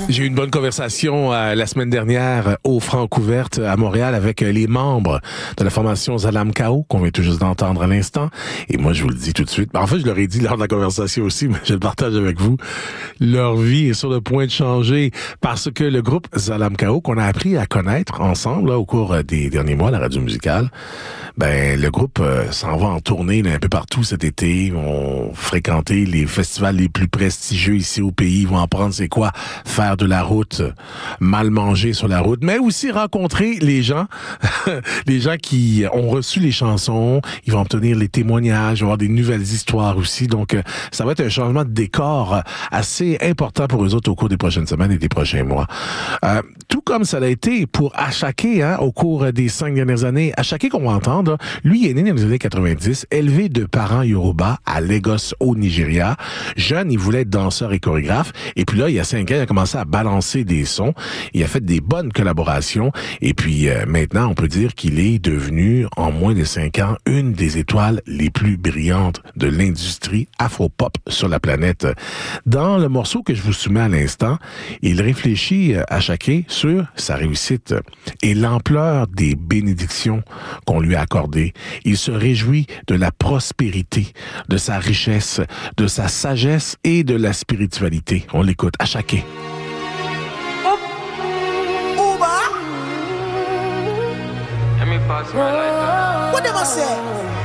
J'ai eu une bonne conversation la semaine dernière au Francouverte à Montréal avec les membres de la formation Zalam Kao qu'on vient tout juste d'entendre à l'instant. Et moi, je vous le dis tout de suite. En fait, je leur ai dit lors de la conversation aussi, mais je le partage avec vous. Leur vie est sur le point de changer parce que le groupe Zalam Kao, qu'on a appris à connaître ensemble là, au cours des derniers mois à la radio musicale, le groupe s'en va en tournée là, un peu partout cet été. Ils vont fréquenter les festivals les plus prestigieux ici au pays. Ils vont apprendre c'est quoi faire de la route, mal manger sur la route, mais aussi rencontrer les gens, les gens qui ont reçu les chansons. Ils vont obtenir les témoignages, ils vont avoir des nouvelles histoires aussi. Donc, ça va être un changement de décor assez important pour eux autres au cours des prochaines semaines et des prochains mois. Tout comme ça l'a été pour Asake, au cours des 5 dernières années. Asake, qu'on va entendre, lui est né dans les années 90, élevé de parents Yoruba à Lagos, au Nigeria. Jeune, il voulait être danseur et chorégraphe. Et puis là, il y a 5 ans, il a commencé à balancer des sons. Il a fait des bonnes collaborations. Et puis maintenant, on peut dire qu'il est devenu, en moins de 5 ans, une des étoiles les plus brillantes de l'industrie afro-pop sur la planète. Dans le morceau que je vous soumets à l'instant, il réfléchit à Asake sur sa réussite et l'ampleur des bénédictions qu'on lui a accordées. Il se réjouit de la prospérité, de sa richesse, de sa sagesse et de la spiritualité. On l'écoute, Asake. What them I say?